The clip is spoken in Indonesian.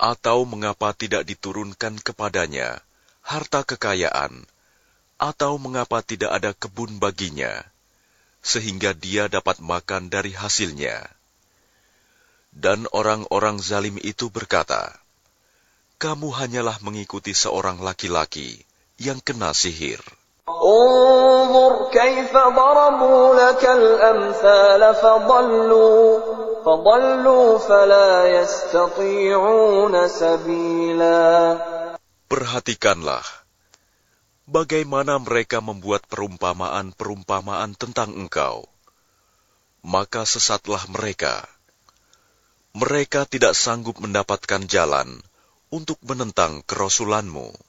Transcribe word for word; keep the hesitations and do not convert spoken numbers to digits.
Atau mengapa tidak diturunkan kepadanya harta kekayaan, atau mengapa tidak ada kebun baginya, sehingga dia dapat makan dari hasilnya? Dan orang-orang zalim itu berkata, kamu hanyalah mengikuti seorang laki-laki yang kena sihir. انظر كيف ضربوا لك الأمثال فضلوا فضلوا فلا يستطيعون سبيلا. Perhatikanlah bagaimana mereka membuat perumpamaan-perumpamaan tentang engkau. Maka sesatlah mereka. Mereka tidak sanggup mendapatkan jalan untuk menentang kerasulanmu.